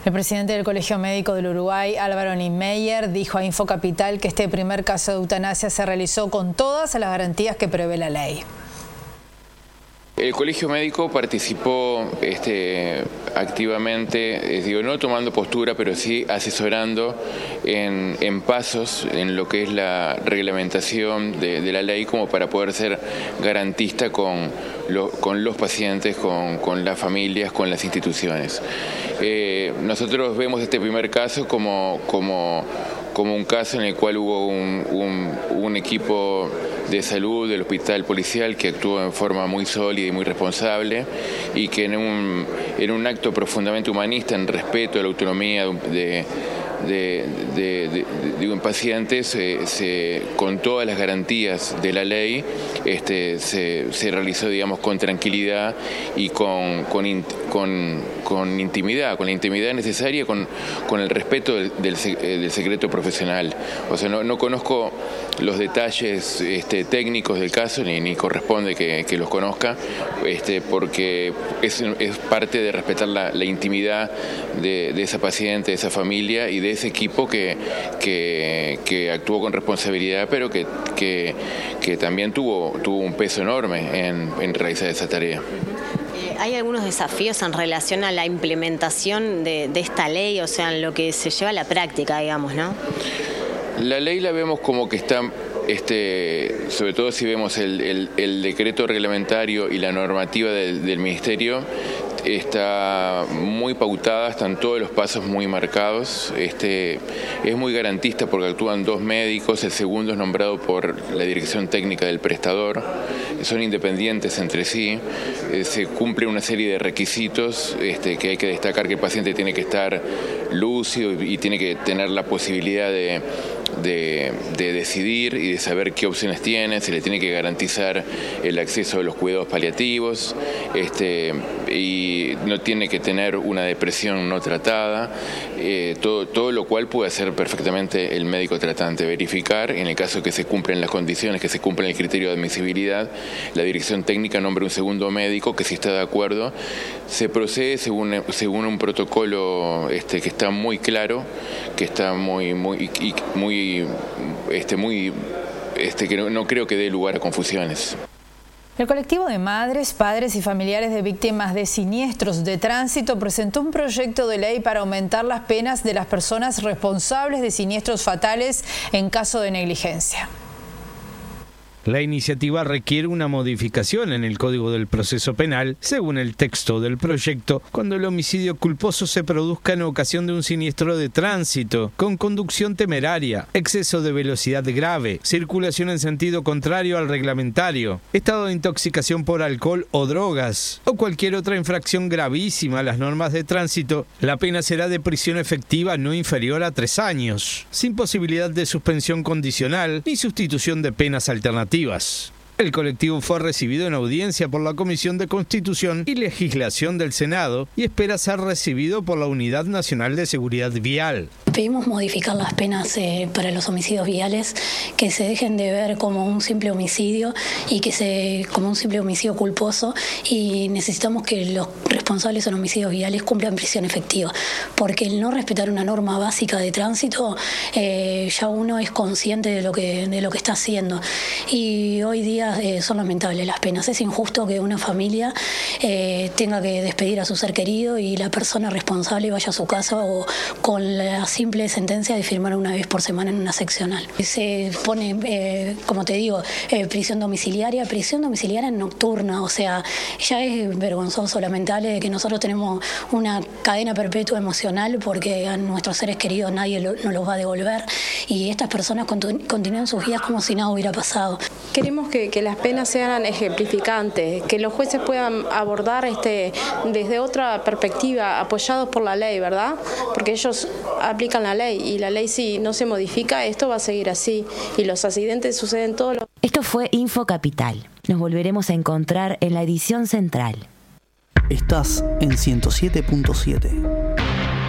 El presidente del Colegio Médico del Uruguay, Álvaro Niemeyer, dijo a Infocapital que este primer caso de eutanasia se realizó con todas las garantías que prevé la ley. El Colegio Médico participó activamente, no tomando postura, pero sí asesorando en pasos en lo que es la reglamentación de la ley, como para poder ser garantista con los pacientes, con las familias, con las instituciones. Nosotros vemos este primer caso como un caso en el cual hubo un equipo de salud del hospital policial que actuó en forma muy sólida y muy responsable, y que en un acto profundamente humanista, en respeto a la autonomía de un paciente, con todas las garantías de la ley, se realizó, con tranquilidad y con intimidad, con la intimidad necesaria, con el respeto del secreto profesional. O sea, no conozco los detalles técnicos del caso, ni corresponde que los conozca, porque es parte de respetar la intimidad de esa paciente, de esa familia y de ese equipo que actuó con responsabilidad, pero que también tuvo un peso enorme en realizar esa tarea. ¿Hay algunos desafíos en relación a la implementación de esta ley, o sea, en lo que se lleva a la práctica, digamos, ¿no? La ley la vemos como que está, sobre todo si vemos el decreto reglamentario y la normativa del Ministerio, está muy pautada, están todos los pasos muy marcados, es muy garantista porque actúan dos médicos, el segundo es nombrado por la dirección técnica del prestador, son independientes entre sí, se cumple una serie de requisitos que hay que destacar, que el paciente tiene que estar lúcido y tiene que tener la posibilidad de decidir y de saber qué opciones tiene, se le tiene que garantizar el acceso a los cuidados paliativos, y no tiene que tener una depresión no tratada, todo lo cual puede hacer perfectamente el médico tratante, verificar, en el caso que se cumplen las condiciones, que se cumplen el criterio de admisibilidad, la dirección técnica nombra un segundo médico que, si está de acuerdo, se procede según un protocolo que está muy claro, que está que no creo que dé lugar a confusiones. El colectivo de madres, padres y familiares de víctimas de siniestros de tránsito presentó un proyecto de ley para aumentar las penas de las personas responsables de siniestros fatales en caso de negligencia. La iniciativa requiere una modificación en el Código del Proceso Penal, según el texto del proyecto, cuando el homicidio culposo se produzca en ocasión de un siniestro de tránsito, con conducción temeraria, exceso de velocidad grave, circulación en sentido contrario al reglamentario, estado de intoxicación por alcohol o drogas, o cualquier otra infracción gravísima a las normas de tránsito. La pena será de prisión efectiva no inferior a 3 años, sin posibilidad de suspensión condicional ni sustitución de penas alternativas. El colectivo fue recibido en audiencia por la Comisión de Constitución y Legislación del Senado y espera ser recibido por la Unidad Nacional de Seguridad Vial. Pedimos modificar las penas para los homicidios viales, que se dejen de ver como un simple homicidio como un simple homicidio culposo, y necesitamos que los responsables en homicidios viales cumplan prisión efectiva, porque el no respetar una norma básica de tránsito, ya uno es consciente de lo que está haciendo, y hoy día son lamentables las penas. Es injusto que una familia tenga que despedir a su ser querido y la persona responsable vaya a su casa o con la simple sentencia de firmar una vez por semana en una seccional. Se pone, como te digo, prisión domiciliaria nocturna, o sea, ya es vergonzoso, lamentable que nosotros tenemos una cadena perpetua emocional porque a nuestros seres queridos nadie nos los va a devolver, y estas personas continúan sus vidas como si nada hubiera pasado. Queremos que las penas sean ejemplificantes, que los jueces puedan abordar desde otra perspectiva, apoyados por la ley, ¿verdad? Porque ellos aplican la ley, y la ley, si no se modifica, esto va a seguir así, y los accidentes suceden todos los... Esto fue Infocapital. Nos volveremos a encontrar en la edición central. Estás en 107.7.